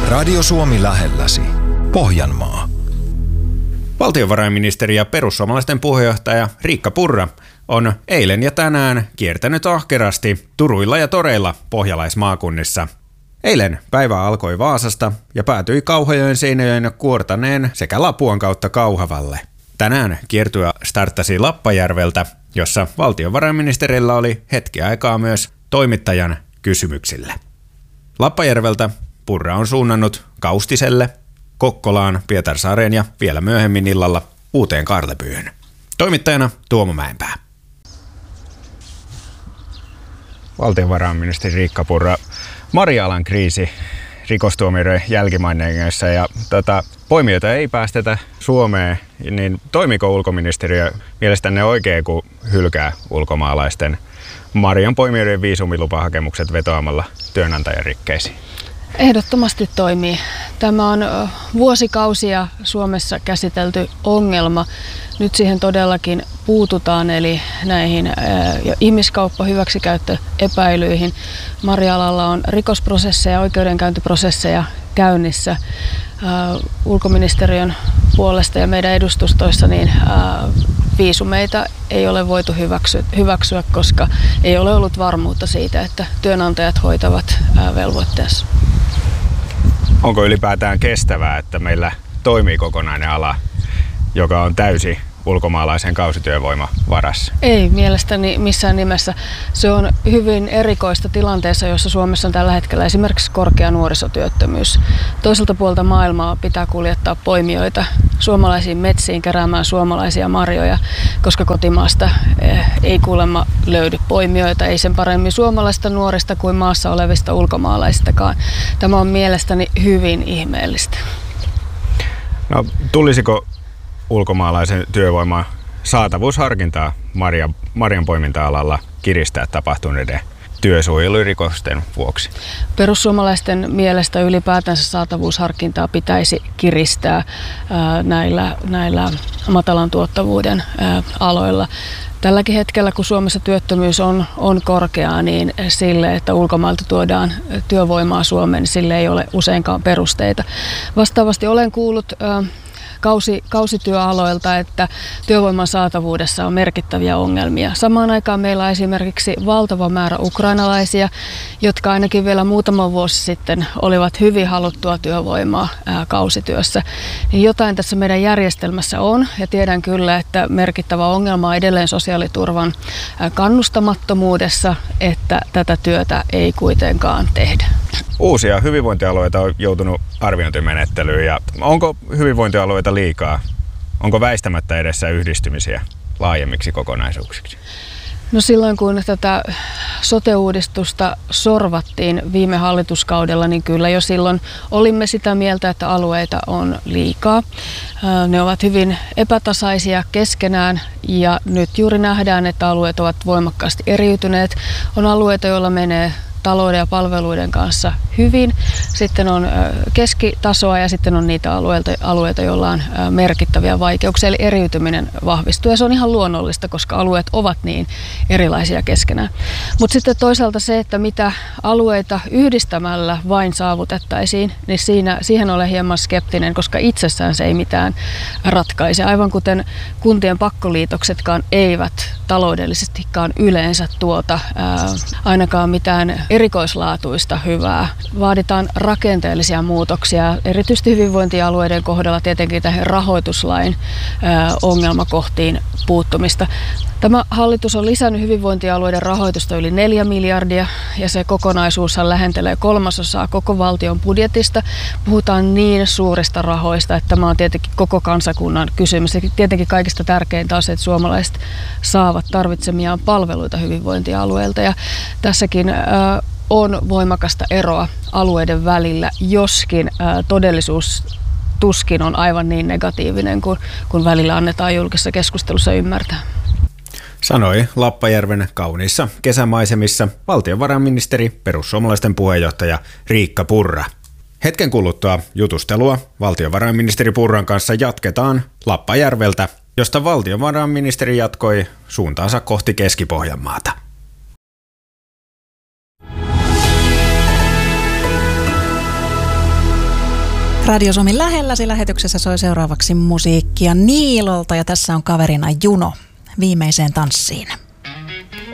Radio Suomi lähelläsi. Pohjanmaa. Valtiovarainministeri ja perussuomalaisten puheenjohtaja Riikka Purra on eilen ja tänään kiertänyt ahkerasti turuilla ja toreilla pohjalaismaakunnissa. Eilen päivä alkoi Vaasasta ja päätyi Kauhajoen, Seinäjoen ja Kuortaneen sekä Lapuan kautta Kauhavalle. Tänään kiertue starttasi Lappajärveltä, jossa valtiovarainministerillä oli hetki aikaa myös toimittajan kysymyksille. Lappajärveltä Purra on suunnannut Kaustiselle, Kokkolaan, Pietarsaareen ja vielä myöhemmin illalla Uuteen Kaarlepyyhyn. Toimittajana Tuomo Mäenpää. Valtiovarainministeri Riikka Purra, Marja-alan kriisi rikostuomioiden jälkimainingeissa ja poimijoita ei päästetä Suomeen, niin toimiko ulkoministeriö mielestänne oikein, kun hylkää ulkomaalaisten marjanpoimijoiden viisumilupahakemukset vetoamalla työnantajarikkeisiin? Ehdottomasti toimii. Tämä on vuosikausia Suomessa käsitelty ongelma. Nyt siihen todellakin puututaan, eli näihin ihmiskauppa- hyväksikäyttöepäilyihin. Marja-alalla on rikosprosesseja ja oikeudenkäyntiprosesseja käynnissä. Ulkoministeriön puolesta ja meidän edustustoissa niin viisumeita ei ole voitu hyväksyä, koska ei ole ollut varmuutta siitä, että työnantajat hoitavat velvoitteensa. Onko ylipäätään kestävää, että meillä toimii kokonainen ala, joka on täysi ulkomaalaisen kausityövoiman varassa? Ei mielestäni missään nimessä. Se on hyvin erikoista tilanteessa, jossa Suomessa on tällä hetkellä esimerkiksi korkea nuorisotyöttömyys. Toiselta puolta maailmaa pitää kuljettaa poimijoita suomalaisiin metsiin keräämään suomalaisia marjoja, koska kotimaasta ei kuulemma löydy poimijoita, ei sen paremmin suomalaisista nuorista kuin maassa olevista ulkomaalaisistakaan. Tämä on mielestäni hyvin ihmeellistä. No, tulisiko ulkomaalaisen työvoiman saatavuusharkintaa marjanpoiminta-alalla kiristää tapahtuneiden työsuojelurikosten vuoksi? Perussuomalaisten mielestä ylipäätänsä saatavuusharkintaa pitäisi kiristää näillä matalan tuottavuuden aloilla. Tälläkin hetkellä, kun Suomessa työttömyys on korkea, niin sille, että ulkomailta tuodaan työvoimaa Suomeen, niin sille ei ole useinkaan perusteita. Vastaavasti olen kuullut kausityöaloilta, että työvoiman saatavuudessa on merkittäviä ongelmia. Samaan aikaan meillä on esimerkiksi valtava määrä ukrainalaisia, jotka ainakin vielä muutama vuosi sitten olivat hyvin haluttua työvoimaa kausityössä. Niin jotain tässä meidän järjestelmässä on, ja tiedän kyllä, että merkittävä ongelma on edelleen sosiaaliturvan kannustamattomuudessa, että tätä työtä ei kuitenkaan tehdä. Uusia hyvinvointialueita on joutunut arviointimenettelyyn, ja onko hyvinvointialueita liikaa? Onko väistämättä edessä yhdistymisiä laajemmiksi kokonaisuuksiksi? No silloin kun tätä sote-uudistusta sorvattiin viime hallituskaudella, niin kyllä jo silloin olimme sitä mieltä, että alueita on liikaa. Ne ovat hyvin epätasaisia keskenään ja nyt juuri nähdään, että alueet ovat voimakkaasti eriytyneet. On alueita, joilla menee talouden ja palveluiden kanssa hyvin. Sitten on keskitasoa ja sitten on niitä alueita, joilla on merkittäviä vaikeuksia, eli eriytyminen vahvistuu. Ja se on ihan luonnollista, koska alueet ovat niin erilaisia keskenään. Mutta sitten toisaalta se, että mitä alueita yhdistämällä vain saavutettaisiin, niin siihen olen hieman skeptinen, koska itsessään se ei mitään ratkaise. Aivan kuten kuntien pakkoliitoksetkaan eivät taloudellisestikaan yleensä tuota ainakaan mitään erikoislaatuista hyvää. Vaaditaan rakenteellisia muutoksia, erityisesti hyvinvointialueiden kohdalla tietenkin tähän rahoituslain ongelmakohtiin puuttumista. Tämä hallitus on lisännyt hyvinvointialueiden rahoitusta yli 4 miljardia ja se kokonaisuushan lähentelee 1/3 koko valtion budjetista. Puhutaan niin suurista rahoista, että tämä on tietenkin koko kansakunnan kysymys. Ja tietenkin kaikista tärkeintä on se, että suomalaiset saavat tarvitsemiaan palveluita hyvinvointialueilta. Ja tässäkin on voimakasta eroa alueiden välillä, joskin todellisuus tuskin on aivan niin negatiivinen kuin välillä annetaan julkisessa keskustelussa ymmärtää. Sanoi Lappajärven kauniissa kesämaisemissa valtiovarainministeri, perussuomalaisten puheenjohtaja Riikka Purra. Hetken kuluttua jutustelua valtiovarainministeri Purran kanssa jatketaan Lappajärveltä, josta valtiovarainministeri jatkoi suuntaansa kohti Keski-Pohjanmaata. Radio Suomi lähelläsi lähetyksessä soi seuraavaksi musiikkia Niilolta ja tässä on kaverina Juno viimeiseen tanssiin.